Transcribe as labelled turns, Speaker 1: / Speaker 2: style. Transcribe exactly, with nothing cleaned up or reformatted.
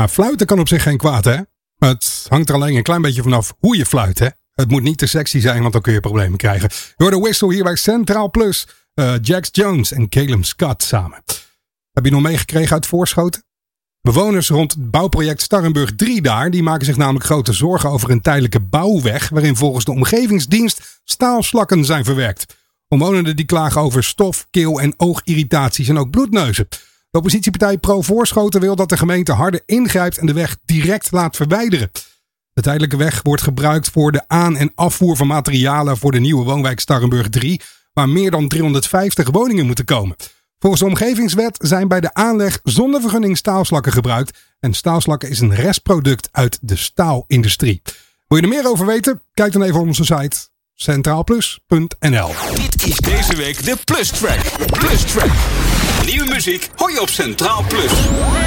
Speaker 1: Nou, fluiten kan op zich geen kwaad, hè? Het hangt er alleen een klein beetje vanaf hoe je fluit, hè? Het moet niet te sexy zijn, want dan kun je problemen krijgen. Je hoort de whistle hier bij Centraal Plus. Uh, Jax Jones en Caleb Scott samen. Heb je nog meegekregen uit Voorschoten? Bewoners rond het bouwproject Starrenburg drie daar, die maken zich namelijk grote zorgen over een tijdelijke bouwweg, waarin volgens de omgevingsdienst staalslakken zijn verwerkt. Omwonenden die klagen over stof, keel- en oogirritaties en ook bloedneuzen. De oppositiepartij Pro Voorschoten wil dat de gemeente harder ingrijpt en de weg direct laat verwijderen. De tijdelijke weg wordt gebruikt voor de aan- en afvoer van materialen voor de nieuwe woonwijk Starrenburg drie, waar meer dan driehonderdvijftig woningen moeten komen. Volgens de omgevingswet zijn bij de aanleg zonder vergunning staalslakken gebruikt. En staalslakken is een restproduct uit de staalindustrie. Wil je er meer over weten? Kijk dan even op onze site centraalplus punt n l.
Speaker 2: Dit is deze week de Plus Track. Plus Track. Nieuwe muziek hoor je op Centraal Plus.